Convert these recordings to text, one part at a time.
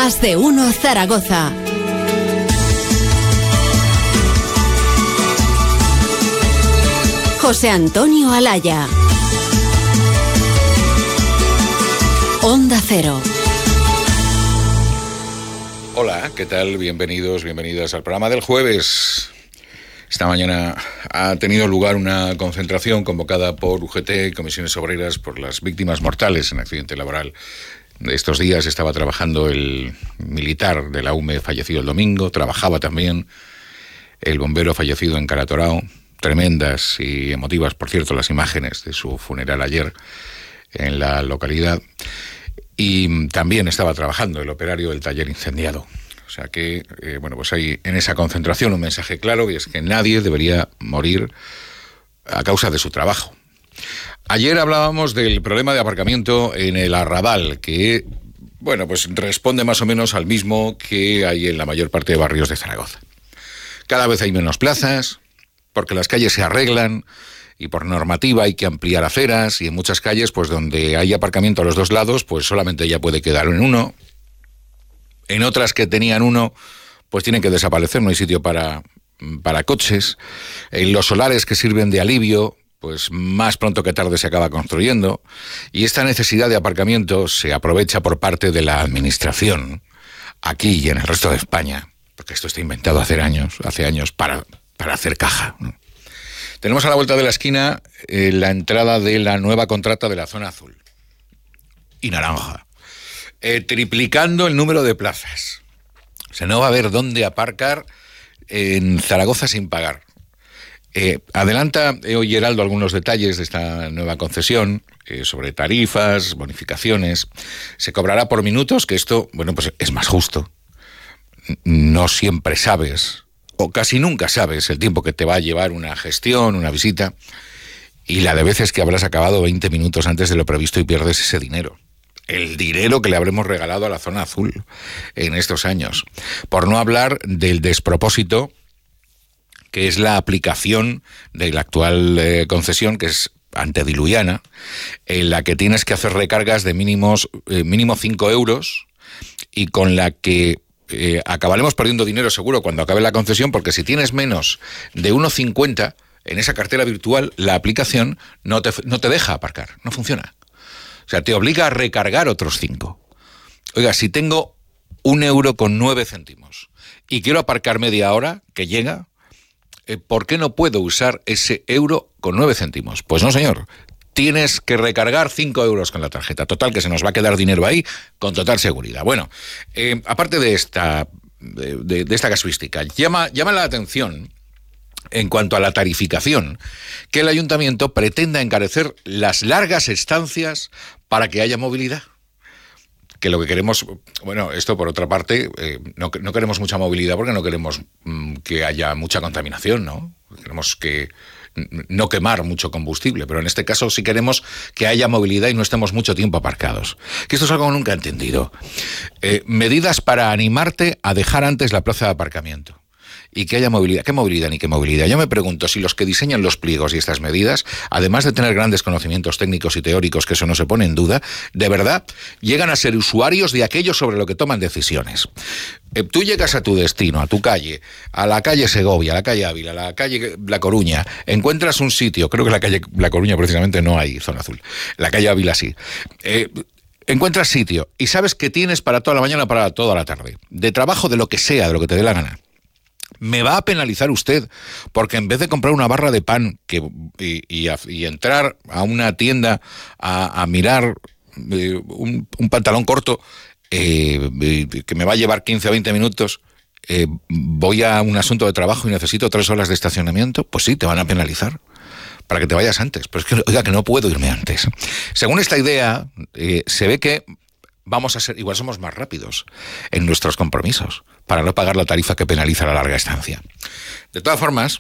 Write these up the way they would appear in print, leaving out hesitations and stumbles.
Más de uno Zaragoza. José Antonio Alaya. Onda Cero. Hola, ¿qué tal? Bienvenidos, bienvenidas al programa del jueves. Esta mañana ha tenido lugar una concentración convocada por UGT, Comisiones Obreras, por las víctimas mortales en accidente laboral. Estos días estaba trabajando el militar de la UME fallecido el domingo, trabajaba también el bombero fallecido en Caratorao. Tremendas y emotivas, por cierto, las imágenes de su funeral ayer en la localidad. Y también estaba trabajando el operario del taller incendiado. O sea que, pues hay en esa concentración un mensaje claro, y es que nadie debería morir a causa de su trabajo. Ayer hablábamos del problema de aparcamiento en el Arrabal, que, pues responde más o menos al mismo que hay en la mayor parte de barrios de Zaragoza. Cada vez hay menos plazas, porque las calles se arreglan, y por normativa hay que ampliar aceras, y en muchas calles, pues donde hay aparcamiento a los dos lados, pues solamente ya puede quedar en uno. En otras que tenían uno, pues tienen que desaparecer, no hay sitio para coches. En los solares que sirven de alivio, pues más pronto que tarde se acaba construyendo. Y esta necesidad de aparcamiento se aprovecha por parte de la administración, aquí y en el resto de España, porque esto está inventado hace años para hacer caja, ¿no? Tenemos a la vuelta de la esquina la entrada de la nueva contrata de la zona azul y naranja, triplicando el número de plazas. O sea, no va a haber dónde aparcar en Zaragoza sin pagar. Adelanta hoy Heraldo algunos detalles de esta nueva concesión, sobre tarifas, bonificaciones. Se cobrará por minutos, que esto, pues es más justo. No siempre sabes, o casi nunca sabes, el tiempo que te va a llevar una gestión, una visita, y la de veces que habrás acabado 20 minutos antes de lo previsto y pierdes ese dinero. El dinero que le habremos regalado a la zona azul en estos años. Por no hablar del despropósito que es la aplicación de la actual concesión, que es antediluviana, en la que tienes que hacer recargas de mínimo 5 euros, y con la que acabaremos perdiendo dinero seguro cuando acabe la concesión, porque si tienes menos de 1,50 en esa cartera virtual, la aplicación no te deja aparcar, no funciona. O sea, te obliga a recargar otros 5. Oiga, si tengo 1,09 € y quiero aparcar media hora, que llega, ¿por qué no puedo usar ese 1,09 €? Pues no, señor. Tienes que recargar 5 euros con la tarjeta. Total, que se nos va a quedar dinero ahí con total seguridad. Bueno, aparte de esta casuística, llama la atención, en cuanto a la tarificación, que el ayuntamiento pretenda encarecer las largas estancias para que haya movilidad. Que lo que queremos, esto por otra parte, no queremos mucha movilidad porque no queremos que haya mucha contaminación, ¿no? Queremos no quemar mucho combustible, pero en este caso sí queremos que haya movilidad y no estemos mucho tiempo aparcados. Que esto es algo que nunca he entendido. Medidas para animarte a dejar antes la plaza de aparcamiento y que haya movilidad. ¿Qué movilidad ni qué movilidad? Yo me pregunto si los que diseñan los pliegos y estas medidas, además de tener grandes conocimientos técnicos y teóricos, que eso no se pone en duda, de verdad llegan a ser usuarios de aquello sobre lo que toman decisiones. Tú llegas a tu destino, a tu calle, a la calle Segovia, a la calle Ávila, a la calle La Coruña, encuentras un sitio, creo que la calle La Coruña precisamente no hay zona azul, la calle Ávila sí. Encuentras sitio y sabes que tienes para toda la mañana, para toda la tarde, de trabajo, de lo que sea, de lo que te dé la gana. Me va a penalizar usted porque en vez de comprar una barra de pan y entrar a una tienda a mirar un pantalón corto que me va a llevar 15 o 20 minutos, voy a un asunto de trabajo y necesito 3 horas de estacionamiento, pues sí, te van a penalizar para que te vayas antes. Pero es que, oiga, que no puedo irme antes. Según esta idea, se ve que vamos a ser, igual somos más rápidos en nuestros compromisos para no pagar la tarifa que penaliza la larga estancia. De todas formas,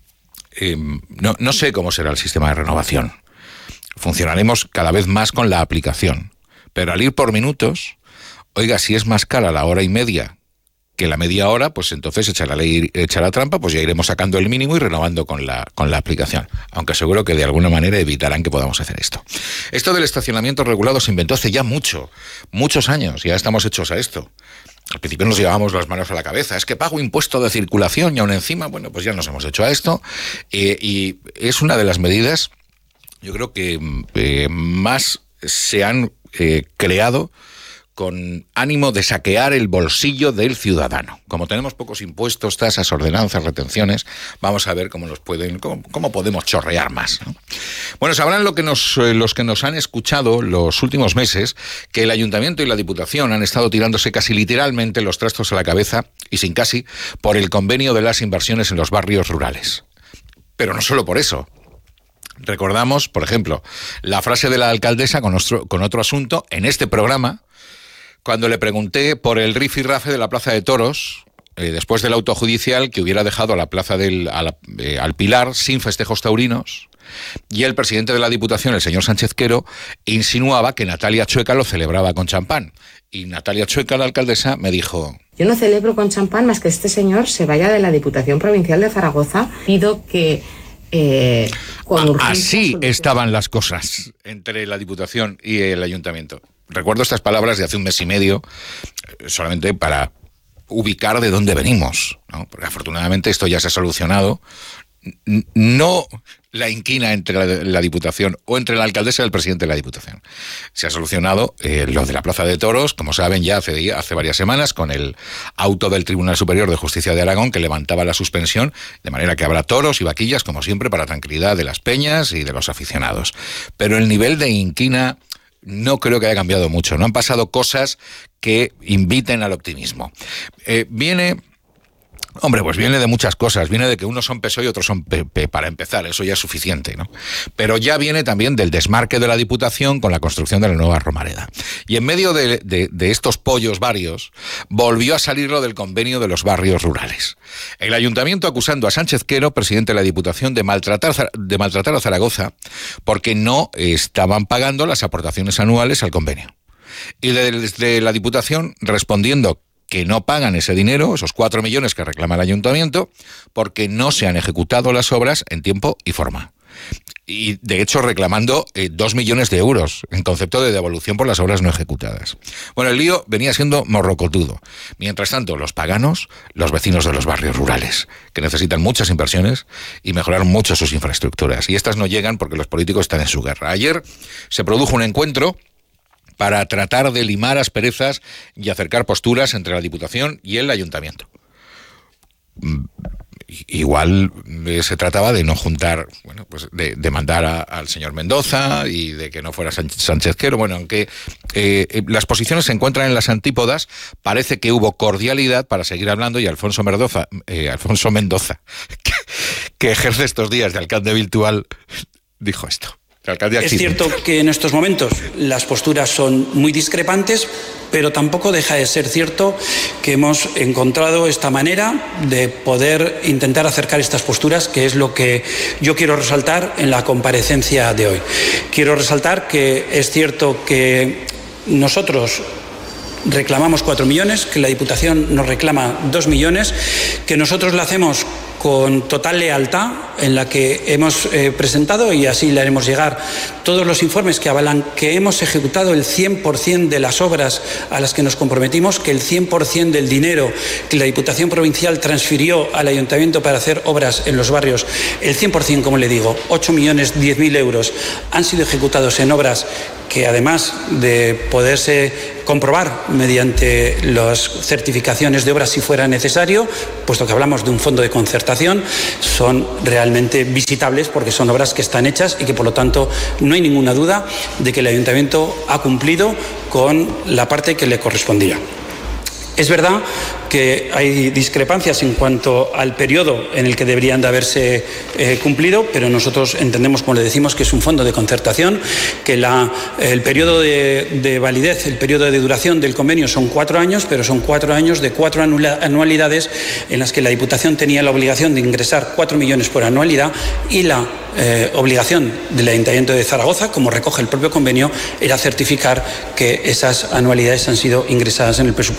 no sé cómo será el sistema de renovación. Funcionaremos cada vez más con la aplicación, pero al ir por minutos, oiga, si es más cara la hora y media que la media hora, pues entonces echa la ley, echa la trampa, pues ya iremos sacando el mínimo y renovando con la aplicación. Aunque seguro que de alguna manera evitarán que podamos hacer esto. Esto del estacionamiento regulado se inventó hace ya muchos años, ya estamos hechos a esto. Al principio nos llevábamos las manos a la cabeza, es que pago impuesto de circulación y aún encima, bueno, pues ya nos hemos hecho a esto. Y es una de las medidas, yo creo que más se han creado con ánimo de saquear el bolsillo del ciudadano. Como tenemos pocos impuestos, tasas, ordenanzas, retenciones, vamos a ver cómo podemos chorrear más, ¿no? Bueno, sabrán los que nos han escuchado los últimos meses que el Ayuntamiento y la Diputación han estado tirándose casi literalmente los trastos a la cabeza, y sin casi, por el convenio de las inversiones en los barrios rurales. Pero no solo por eso. Recordamos, por ejemplo, la frase de la alcaldesa con otro asunto en este programa, cuando le pregunté por el rifirrafe de la Plaza de Toros, después del auto judicial que hubiera dejado a la Plaza al Pilar sin festejos taurinos, y el presidente de la Diputación, el señor Sánchez Quero, insinuaba que Natalia Chueca lo celebraba con champán. Y Natalia Chueca, la alcaldesa, me dijo: yo no celebro con champán más que este señor se vaya de la Diputación Provincial de Zaragoza. Pido que con urgencia... Así estaban las cosas entre la Diputación y el Ayuntamiento. Recuerdo estas palabras de hace un mes y medio, solamente para ubicar de dónde venimos, ¿no? Porque afortunadamente esto ya se ha solucionado. No la inquina entre la Diputación o entre la alcaldesa y el presidente de la Diputación. Se ha solucionado lo de la Plaza de Toros, como saben, ya hace varias semanas, con el auto del Tribunal Superior de Justicia de Aragón que levantaba la suspensión, de manera que habrá toros y vaquillas, como siempre, para tranquilidad de las peñas y de los aficionados. Pero el nivel de inquina no creo que haya cambiado mucho. No han pasado cosas que inviten al optimismo. Viene de muchas cosas. Viene de que unos son PSOE y otros son PP, para empezar. Eso ya es suficiente, ¿no? Pero ya viene también del desmarque de la Diputación con la construcción de la nueva Romareda. Y en medio de estos pollos varios, volvió a salir lo del convenio de los barrios rurales. El Ayuntamiento acusando a Sánchez Quero, presidente de la Diputación, de maltratar a Zaragoza porque no estaban pagando las aportaciones anuales al convenio. Y desde la Diputación respondiendo que no pagan ese dinero, esos 4 millones que reclama el Ayuntamiento, porque no se han ejecutado las obras en tiempo y forma. Y, de hecho, reclamando 2 millones de euros en concepto de devolución por las obras no ejecutadas. Bueno, el lío venía siendo morrocotudo. Mientras tanto, los paganos, los vecinos de los barrios rurales, que necesitan muchas inversiones y mejorar mucho sus infraestructuras. Y estas no llegan porque los políticos están en su guerra. Ayer se produjo un encuentro para tratar de limar asperezas y acercar posturas entre la Diputación y el Ayuntamiento. Igual se trataba de no juntar, bueno, pues de mandar al señor Mendoza y de que no fuera Sánchez Quero. Bueno, aunque las posiciones se encuentran en las antípodas, parece que hubo cordialidad para seguir hablando, y Alfonso Mendoza, que ejerce estos días de alcalde virtual, dijo esto. Es cierto que en estos momentos las posturas son muy discrepantes, pero tampoco deja de ser cierto que hemos encontrado esta manera de poder intentar acercar estas posturas, que es lo que yo quiero resaltar en la comparecencia de hoy. Quiero resaltar que es cierto que nosotros reclamamos 4 millones, que la Diputación nos reclama 2 millones, que nosotros la hacemos con total lealtad, en la que hemos presentado, y así le haremos llegar, todos los informes que avalan que hemos ejecutado el 100% de las obras a las que nos comprometimos, que el 100% del dinero que la Diputación Provincial transfirió al Ayuntamiento para hacer obras en los barrios, el 100%, como le digo, 8.010.000 euros, han sido ejecutados en obras que, además de poderse comprobar mediante las certificaciones de obras si fuera necesario, puesto que hablamos de un fondo de concertación, son realmente visitables porque son obras que están hechas y que, por lo tanto, no hay ninguna duda de que el Ayuntamiento ha cumplido con la parte que le correspondía. Es verdad que hay discrepancias en cuanto al periodo en el que deberían de haberse cumplido, pero nosotros entendemos, como le decimos, que es un fondo de concertación, que el periodo de validez, el periodo de duración del convenio son 4 años, pero son 4 años de 4 anualidades en las que la Diputación tenía la obligación de ingresar 4 millones por anualidad, y la obligación del Ayuntamiento de Zaragoza, como recoge el propio convenio, era certificar que esas anualidades han sido ingresadas en el presupuesto municipal.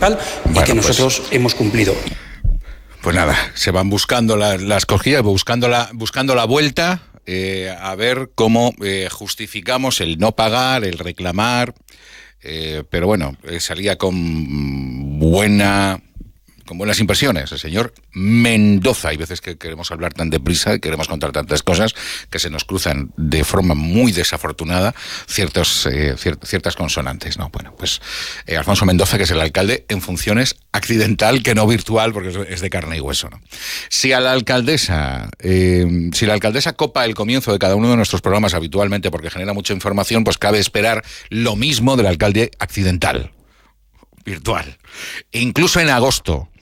municipal y que nosotros hemos cumplido. Pues nada, se van buscando las cosquillas, buscando la vuelta, a ver cómo justificamos el no pagar, el reclamar, pero bueno, salía con buenas impresiones el señor Mendoza. Hay veces que queremos hablar tan deprisa y queremos contar tantas cosas que se nos cruzan de forma muy desafortunada ciertas consonantes, ¿no? Bueno, pues Alfonso Mendoza, que es el alcalde en funciones accidental, que no virtual, porque es de carne y hueso, ¿no? Si la alcaldesa copa el comienzo de cada uno de nuestros programas habitualmente porque genera mucha información, pues cabe esperar lo mismo del alcalde accidental, virtual. E incluso en agosto